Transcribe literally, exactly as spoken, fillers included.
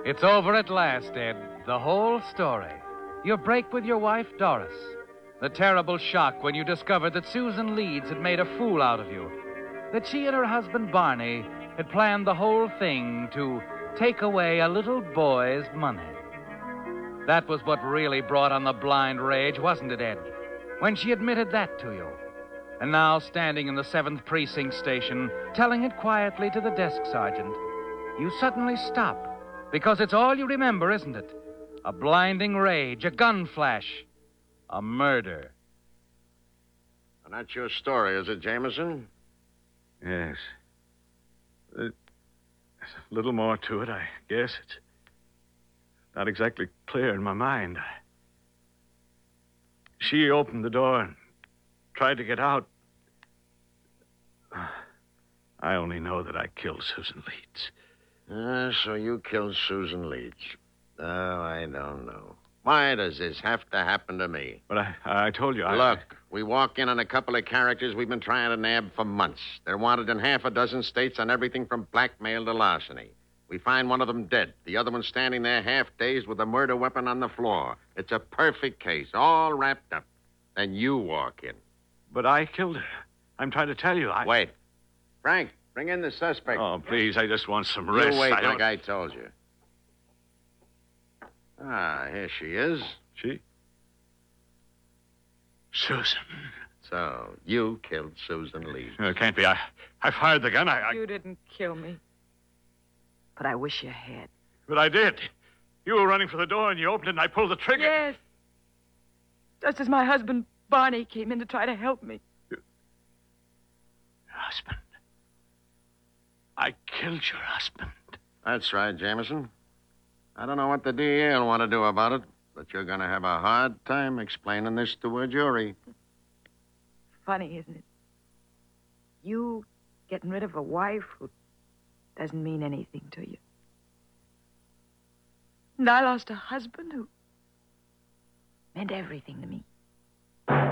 It's over at last, Ed. The whole story. Your break with your wife, Doris. The terrible shock when you discovered that Susan Leeds had made a fool out of you. That she and her husband, Barney, had planned the whole thing to take away a little boy's money. That was what really brought on the blind rage, wasn't it, Ed? When she admitted that to you. And now, standing in the seventh Precinct station, telling it quietly to the desk sergeant, you suddenly stop. Because it's all you remember, isn't it? A blinding rage, a gun flash, a murder. And that's your story, is it, Jameson? Yes. There's a little more to it, I guess. It's not exactly clear in my mind. She opened the door and tried to get out. I only know that I killed Susan Leeds. Uh, so you killed Susan Leeds. Oh, I don't know. Why does this have to happen to me? But I, I told you, I... Look, we walk in on a couple of characters we've been trying to nab for months. They're wanted in half a dozen states on everything from blackmail to larceny. We find one of them dead, the other one standing there half-dazed with a murder weapon on the floor. It's a perfect case, all wrapped up. Then you walk in. But I killed her. I'm trying to tell you, I... Wait. Frank, bring in the suspect. Oh, please, I just want some rest. You wait, I like don't... I told you. Ah, here she is. She? Susan. So, you killed Susan Leeds. No, it can't be. I, I fired the gun. I, I... You didn't kill me. But I wish you had. But I did. You were running for the door, and you opened it, and I pulled the trigger. Yes. Just as my husband, Barney, came in to try to help me. Your husband. I killed your husband. That's right, Jameson. I don't know what the D A will want to do about it, but you're going to have a hard time explaining this to a jury. Funny, isn't it? You getting rid of a wife who doesn't mean anything to you. And I lost a husband who meant everything to me.